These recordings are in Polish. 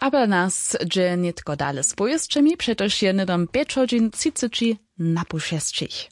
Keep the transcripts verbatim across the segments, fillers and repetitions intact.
Aber nas dże nitko dale z pojezczemi, przetoż je nydom pięć godzin trzydzieści na pół sześcich.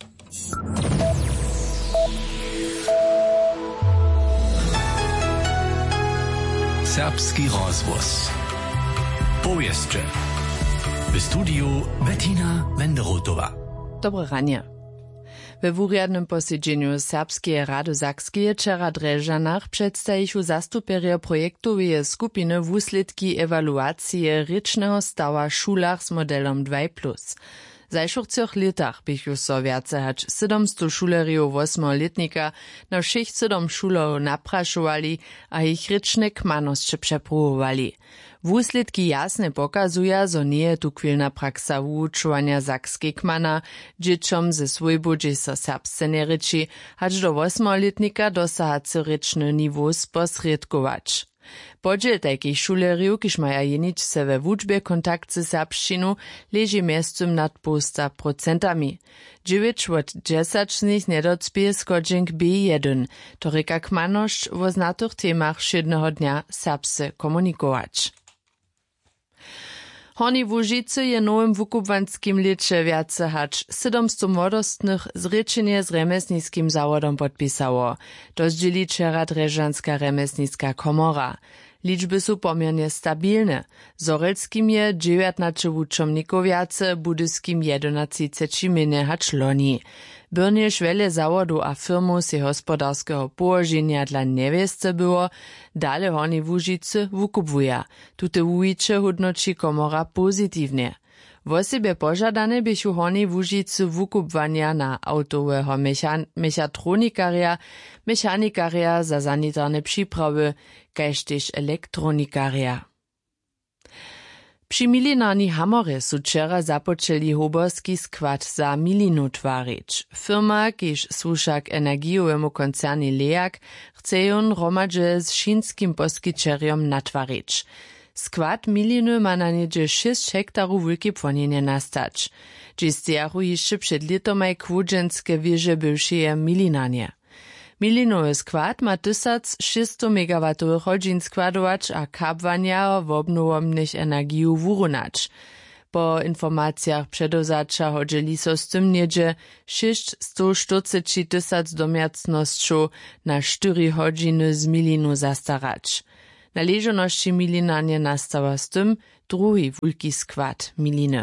Serbski rozwóz. Pojezcze. W studiu Bettina Wenderotowa. Dobre ranie. We wuriadnym posiedzeniu Serbskie Rady Sakskie wczera Drežanach przedstawił zastupierio projektowej skupiny wusledki ewaluacji rycznego stała szulach z modelem dwa plus. W zajszurcich latach bychu so wiace hać siedemsto šuleriów osmoletnika na všech siedem šulov naprašovali a ich ryczne kmanosće přepruhovali. Wusledki jasne pokazuja, zo nie tu kwilna praksa wučovanja sakske kmana, džičom ze svojbu dže so serbsce nereči, hać do osmoletnika dosahace ryczny niveau sposredkować. Podźel takich šuleriów, kiż maja jenić se we wučbie kontakt ze serbščinu, leži miescom nad posta procentami. dziewięć od dziesięciu z nich nedocpie skodźenk B jeden, to reka kmanošć wo znatych temach šednego dnia serbsce komunikować. Horni Łužice je nowym wukubwanskim leče wiace hać siedemsto młodostnych zrečenje z remesnickim zawodom podpisało. To zdzieli wczera Drežanska remesnicka komora. Liczby są pomiernie stabilne. Zorelskim je dziewiętnaście wučomników wiace, budyskim jedenaście mene hać loni. Byrnie szwele zawodu a firmu si hospodarskiego położenia dla niewieste było, dale horni Łužice wukubwuja. Tute wujicze hodnoči komora pozytywnie. W osobie pożadane bychu horni Łužice wukubwania na autowego mechan- mechatronikaria, mechanikaria za sanitarne przyprawy, kaž tež elektronikaria. Przy milinarni Hamore su wczera započeli hoborski skład za milinu twarić. Firma, kiž słušak energijowemu koncerni Leak, chce ją romadže z šinskim poskyčerjom natwarić. Skład miliny ma na niedzie sześć hektarów wielkie płonienie nastać. Dżistiachu jeszcze przed letomaj kwudżenskie wieże bywszeje milinanie. Milinowy skład ma tysiąc sześćset megawatowych godzin składować a kapwania w obnowomnych energiów wurunać. Po informacjach przedozacza chodzili so z tym niedzie sześćset czterdzieści tysięcy domiacnością na cztery godziny z milinu zastarać. Na leżoności milinanie nastała z tym drugi wielki skład miliny.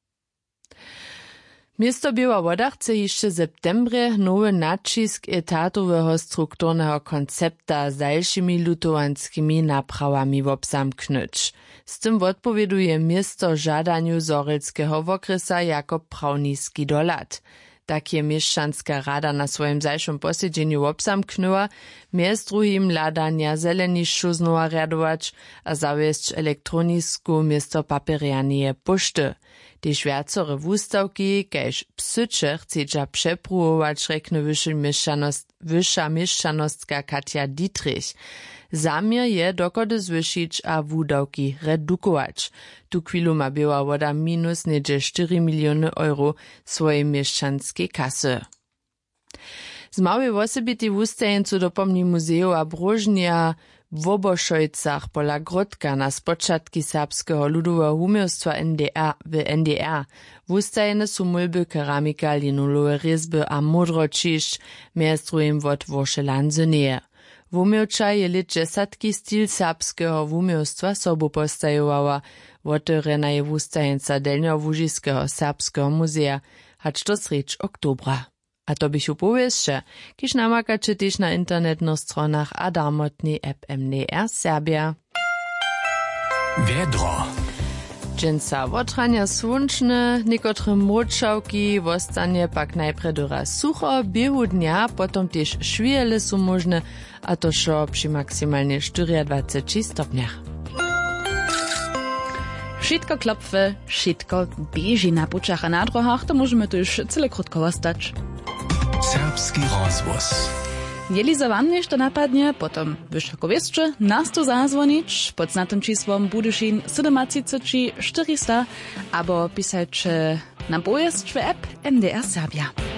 Miasto Biała Woda chce jeszcze w septembrze nowy nacisk etatowego strukturnego koncepta z dalszymi lutowanskimi naprawami wobzamknąć. Z tym odpowieduje miasto żadaniu Zorelskiego wokresa jako prawniski dolat. Tak je Mieszczanska Rada na swoim zajszym posiedzeniu wobzamknęła, miast drugim ladania zeleniszczu znowa radować, a zawieść elektronisku miasto papierjanie poczty. Tež viacore wustawki, kaž psyče chcedža přepruhować, rekne wyższa mieszczanostka Katja Dietrich. Zamier je dokody zwyšić a wudawki redukować. Tu chwilu ma Biała Woda minus niedzie cztery miliony euro swojej mieszczanskiej kasy. Z małej osobity wustajencu dopomni muzeum a brożnia w Obošojcach pola Grodka na spočatki serbskiego ludowego umiejstwa N D R w N D R. Wustajene su mulby, keramika, linulowe rezby a modročišć, miast drugim wot Vošelanze nie. Wumiewcza je lit dziesiątki styl serbskiego umiejstwa sobu postajowała, woterena je wustajenca Delnjołužiskiego serbskiego muzea, hać to sreč oktobra. A to bych upowieszcze, kiż namakacie też na internetnych stronach a darmotnej app M D R Serbia. Wiedro. Dżęca wotrania słonczne, niekotre młoczałki, wostanie pak najpre doraz sucho, biehu dnia, potom też szwiele są możne, a to szo przy maksymalnie dwadzieścia cztery stopniach. Wszystko klopfe, wszystko bieži na pučach a na drohach, to możemy tu już cyle krótko ostać. Serbski rozwóz. Jeli za wam nešto napadnie, potom wysoko wieszcze, nas tu zazwonić, pod znatym číslom Budyšin siedemdziesiąt czterysta, albo pisajcie na pojazd w app M D R Serbia.